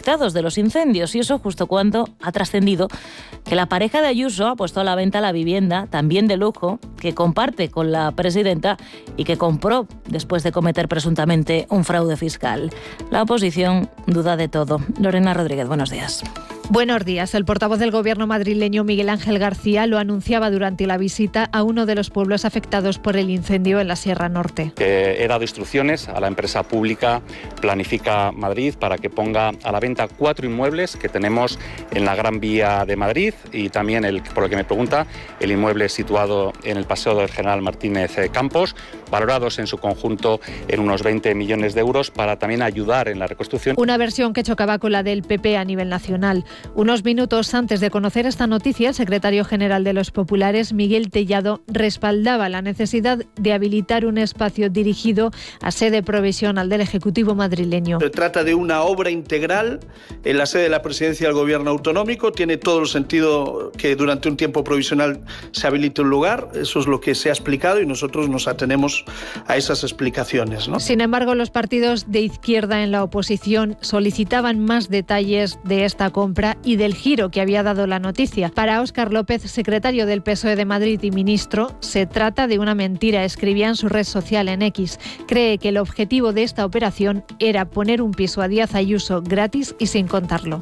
damnificados de los incendios, y eso justo cuando ha trascendido que la pareja de Ayuso ha puesto a la venta la vivienda, también de lujo, que comparte con la presidenta y que compró después de cometer presuntamente un fraude fiscal. La oposición duda de todo. Lorena Rodríguez, buenos días. Buenos días. El portavoz del Gobierno madrileño, Miguel Ángel García, lo anunciaba durante la visita a uno de los pueblos afectados por el incendio en la Sierra Norte. He dado instrucciones a la empresa pública Planifica Madrid para que ponga a la venta 4 inmuebles que tenemos en la Gran Vía de Madrid y también, por lo que me pregunta, el inmueble situado en el Paseo del General Martínez Campos, valorados en su conjunto en unos 20 millones de euros para también ayudar en la reconstrucción. Una versión que chocaba con la del PP a nivel nacional. Unos minutos antes de conocer esta noticia, el secretario general de los Populares, Miguel Tellado, respaldaba la necesidad de habilitar un espacio dirigido a sede provisional del Ejecutivo madrileño. Se trata de una obra integral en la sede de la Presidencia del Gobierno Autonómico. Tiene todo el sentido que durante un tiempo provisional se habilite un lugar. Eso es lo que se ha explicado y nosotros nos atenemos a esas explicaciones, ¿no? Sin embargo, los partidos de izquierda en la oposición solicitaban más detalles de esta compra y del giro que había dado la noticia. Para Óscar López, secretario del PSOE de Madrid y ministro, se trata de una mentira, escribía en su red social en X. Cree que el objetivo de esta operación era poner un piso a Díaz Ayuso gratis y sin contarlo.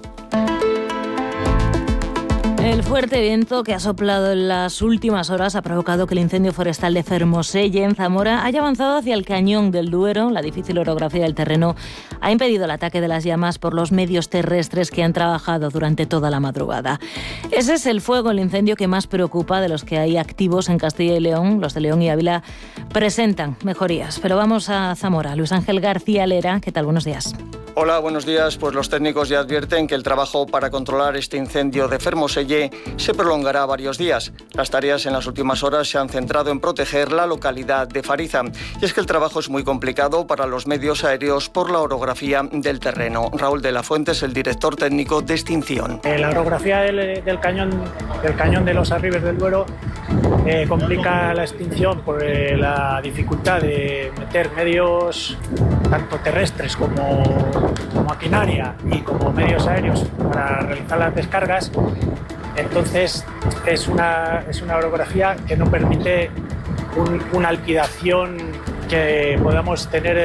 El fuerte viento que ha soplado en las últimas horas ha provocado que el incendio forestal de Fermoselle, en Zamora, haya avanzado hacia el Cañón del Duero. La difícil orografía del terreno ha impedido el ataque de las llamas por los medios terrestres que han trabajado durante toda la madrugada. Ese es el fuego, el incendio que más preocupa de los que hay activos en Castilla y León. Los de León y Ávila presentan mejorías. Pero vamos a Zamora. Luis Ángel García Lera, ¿qué tal? Buenos días. Hola, buenos días. Pues los técnicos ya advierten que el trabajo para controlar este incendio de Fermoselle se prolongará varios días. Las tareas en las últimas horas se han centrado en proteger la localidad de Fariza. Y es que el trabajo es muy complicado para los medios aéreos por la orografía del terreno. Raúl de la Fuente es el director técnico de extinción. La orografía del cañón de los Arribes del Duero complica la extinción por la dificultad de meter medios tanto terrestres como maquinaria y como medios aéreos para realizar las descargas. Entonces es una orografía que no permite una alquilación que podamos tener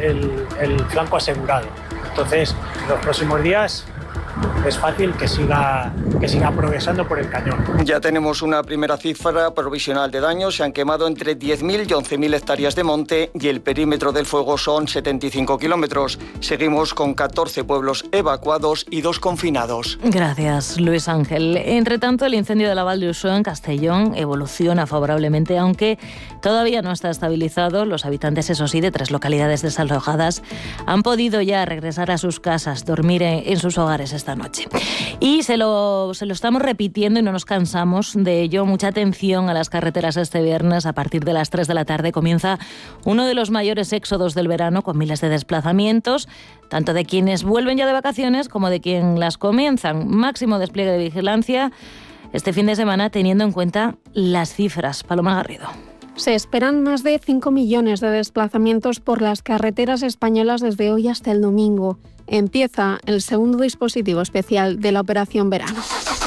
el flanco asegurado. Entonces, en los próximos días es fácil que siga progresando por el cañón. Ya tenemos una primera cifra provisional de daños. Se han quemado entre 10.000 y 11.000 hectáreas de monte y el perímetro del fuego son 75 kilómetros. Seguimos con 14 pueblos evacuados y 2 confinados. Gracias, Luis Ángel. Entre tanto, el incendio de la Val d'Uixó en Castellón evoluciona favorablemente, aunque todavía no está estabilizado. Los habitantes, eso sí, de 3 localidades desalojadas han podido ya regresar a sus casas, dormir en sus hogares esta noche. Y se lo estamos repitiendo y no nos cansamos de ello. Mucha atención a las carreteras este viernes. A partir de las 3 de la tarde comienza uno de los mayores éxodos del verano, con miles de desplazamientos, tanto de quienes vuelven ya de vacaciones como de quienes las comienzan. Máximo despliegue de vigilancia este fin de semana, teniendo en cuenta las cifras. Paloma Garrido. Se esperan más de 5 millones de desplazamientos por las carreteras españolas desde hoy hasta el domingo. Empieza el segundo dispositivo especial de la Operación Verano.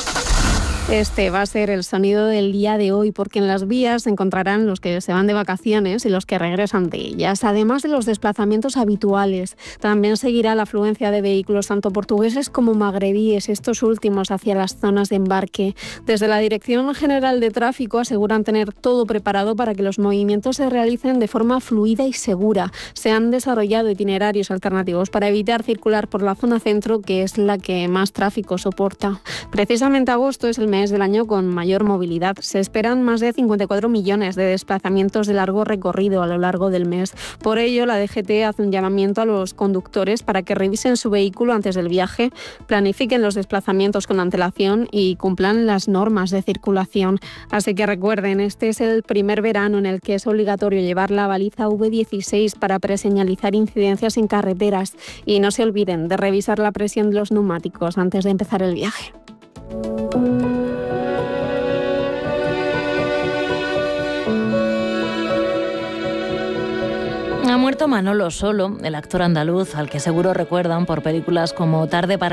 Este va a ser el sonido del día de hoy, porque en las vías se encontrarán los que se van de vacaciones y los que regresan de ellas. Además de los desplazamientos habituales, también seguirá la afluencia de vehículos tanto portugueses como magrebíes, estos últimos hacia las zonas de embarque. Desde la Dirección General de Tráfico aseguran tener todo preparado para que los movimientos se realicen de forma fluida y segura. Se han desarrollado itinerarios alternativos para evitar circular por la zona centro, que es la que más tráfico soporta. Precisamente agosto es el mes del año con mayor movilidad. Se esperan más de 54 millones de desplazamientos de largo recorrido a lo largo del mes. Por ello, la DGT hace un llamamiento a los conductores para que revisen su vehículo antes del viaje, planifiquen los desplazamientos con antelación y cumplan las normas de circulación. Así que recuerden, este es el primer verano en el que es obligatorio llevar la baliza V16 para preseñalizar incidencias en carreteras, y no se olviden de revisar la presión de los neumáticos antes de empezar el viaje. Ha muerto Manolo Solo, el actor andaluz al que seguro recuerdan por películas como Tarde para